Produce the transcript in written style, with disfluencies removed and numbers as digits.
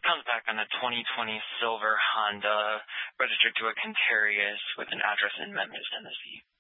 comes back on a 2020 silver Honda registered to a Contarius with an address in Memphis, Tennessee.